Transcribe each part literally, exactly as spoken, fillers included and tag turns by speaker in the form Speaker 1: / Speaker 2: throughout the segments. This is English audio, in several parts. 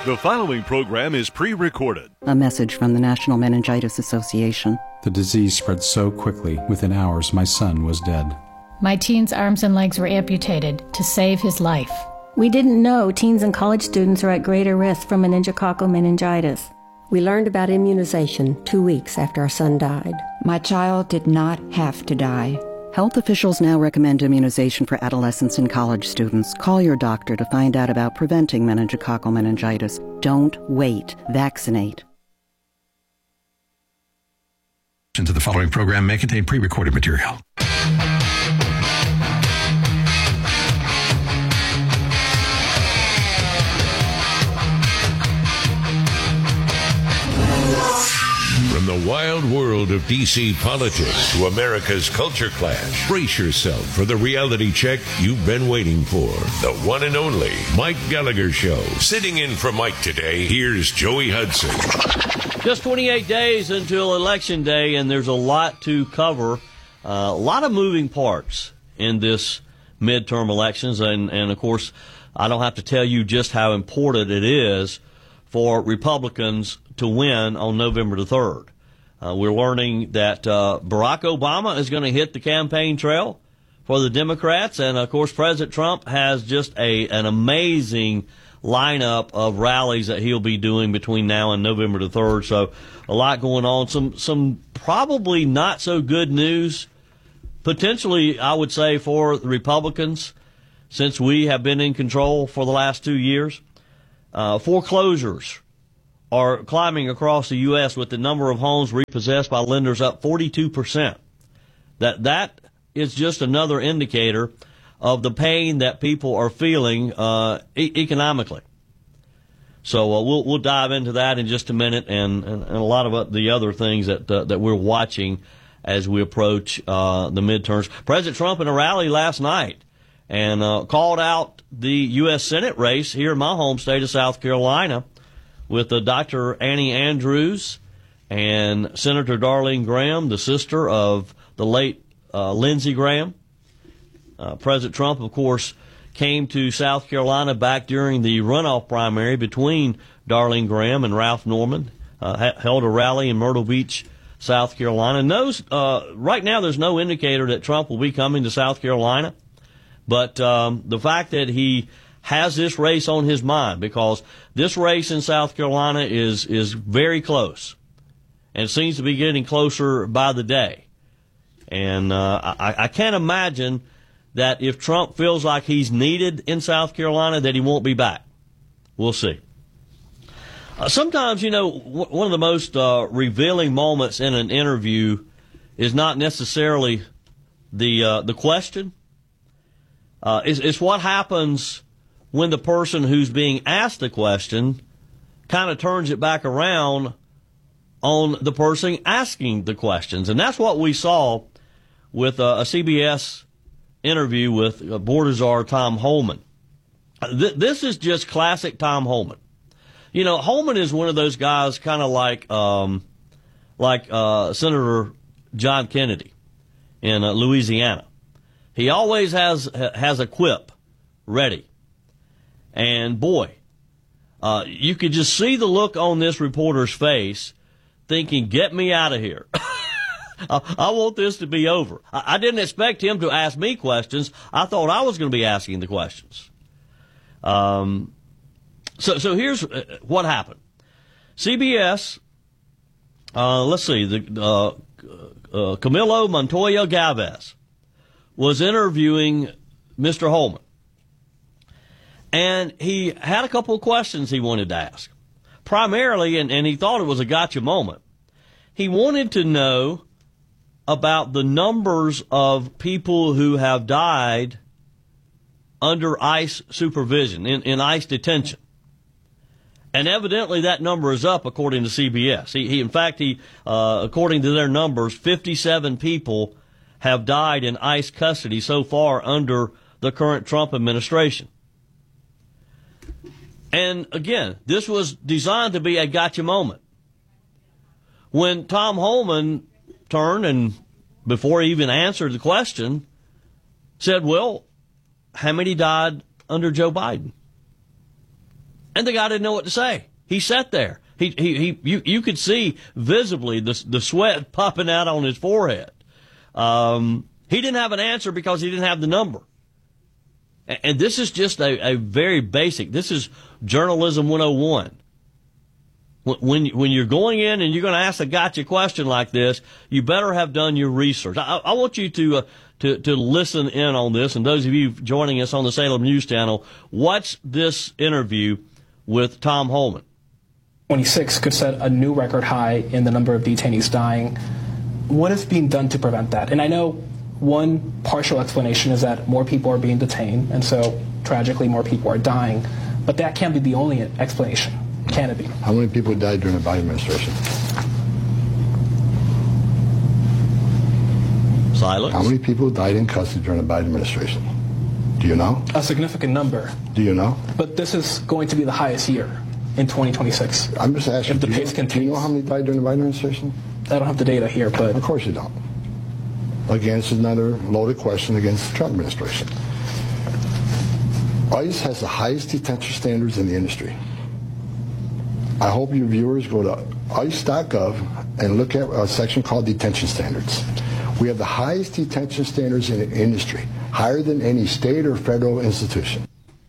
Speaker 1: The following program is pre-recorded.
Speaker 2: A message from the National Meningitis Association.
Speaker 3: The disease spread so quickly, within hours, my son was dead.
Speaker 4: My teen's arms and legs were amputated to save his life.
Speaker 5: We didn't know teens and college students are at greater risk from meningococcal meningitis.
Speaker 6: We learned about immunization two weeks after our son died.
Speaker 7: My child did not have to die.
Speaker 2: Health officials now recommend immunization for adolescents and college students. Call your doctor to find out about preventing meningococcal meningitis. Don't wait. Vaccinate.
Speaker 8: To the following program may contain pre-recorded material.
Speaker 9: From the wild world of D C politics to America's culture clash, brace yourself for the reality check you've been waiting for. The one and only Mike Gallagher Show. Sitting in for Mike today, here's Joey Hudson.
Speaker 10: Just twenty-eight days until Election Day, and there's a lot to cover. Uh, a lot of moving parts in this midterm elections, and, and of course, I don't have to tell you just how important it is for Republicans to win on November the third. Uh, we're learning that uh, Barack Obama is going to hit the campaign trail for the Democrats, and of course President Trump has just a an amazing lineup of rallies that he'll be doing between now and November the third. So a lot going on. Some some probably not so good news, potentially, I would say, for the Republicans, since we have been in control for the last two years. Uh, foreclosures are climbing across the U S with the number of homes repossessed by lenders up forty-two percent. That that is just another indicator of the pain that people are feeling uh, e- economically. So uh, we'll we'll dive into that in just a minute, and, and, and a lot of the other things that uh, that we're watching as we approach uh, the midterms. President Trump in a rally last night and uh, called out the U S Senate race here in my home state of South Carolina, with uh, Doctor Annie Andrews and Senator Darlene Graham, the sister of the late uh, Lindsey Graham. Uh, President Trump, of course, came to South Carolina back during the runoff primary between Darlene Graham and Ralph Norman, uh, ha- held a rally in Myrtle Beach, South Carolina. Knows, uh, right now there's no indicator that Trump will be coming to South Carolina, but um, the fact that he has this race on his mind, because this race in South Carolina is is very close and seems to be getting closer by the day. And uh, I, I can't imagine that if Trump feels like he's needed in South Carolina, that he won't be back. We'll see. Uh, sometimes, you know, w- one of the most uh, revealing moments in an interview is not necessarily the uh, the question. Uh, it's, it's what happens when the person who's being asked the question kind of turns it back around on the person asking the questions. And that's what we saw with uh, a C B S interview with uh, board czar Tom Homan. Th- this is just classic Tom Homan. You know, Homan is one of those guys kind of like um, like uh, Senator John Kennedy in uh, Louisiana. He always has has a quip ready. And boy, uh, you could just see the look on this reporter's face thinking, get me out of here. I, I want this to be over. I, I didn't expect him to ask me questions. I thought I was going to be asking the questions. Um, so, so here's what happened. C B S, uh, let's see, the, uh, uh, Camilo Montoya Galvez was interviewing Mister Holman. And he had a couple of questions he wanted to ask. Primarily, and, and he thought it was a gotcha moment, he wanted to know about the numbers of people who have died under ICE supervision, in, in ICE detention. And evidently that number is up, according to C B S. He, he in fact, he, uh, according to their numbers, fifty-seven people have died in ICE custody so far under the current Trump administration. And again, this was designed to be a gotcha moment. When Tom Homan turned and, before he even answered the question, said, well, how many died under Joe Biden? And the guy didn't know what to say. He sat there. He, he, he, you, you could see visibly the, the sweat popping out on his forehead. Um, he didn't have an answer because he didn't have the number. And, and this is just a, a very basic, this is journalism one oh one. When, when you're going in and you're going to ask a gotcha question like this, you better have done your research. I, I want you to, uh, to, to listen in on this. And those of you joining us on the Salem News Channel, watch this interview with Tom Homan.
Speaker 11: twenty-six could set a new record high in the number of detainees dying. What is being done to prevent that? And I know one partial explanation is that more people are being detained, and so tragically more people are dying. But that can't be the only explanation, can it be?
Speaker 12: How many people died during the Biden administration?
Speaker 10: Silence.
Speaker 12: How many people died in custody during the Biden administration? Do you know?
Speaker 11: A significant number.
Speaker 12: Do you know?
Speaker 11: But this is going to be the highest year in twenty twenty-six.
Speaker 12: I'm just asking,
Speaker 11: if the
Speaker 12: do,
Speaker 11: pace
Speaker 12: you,
Speaker 11: continues.
Speaker 12: do you know how many died during the Biden administration?
Speaker 11: I don't have the data here, but...
Speaker 12: Of course you don't. Again, it's another loaded question against the Trump administration. ICE has the highest detention standards in the industry. I hope your viewers go to ice dot gov and look at a section called detention standards. We have the highest detention standards in the industry, higher than any state or federal institution.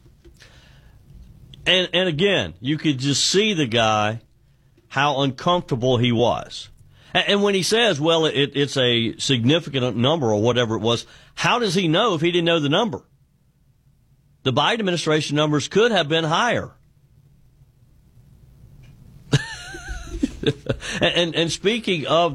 Speaker 10: And, and again, you could just see the guy, how uncomfortable he was. And, and when he says, well, it, it's a significant number or whatever it was, how does he know if he didn't know the number? The Biden administration numbers could have been higher. and, and, and speaking of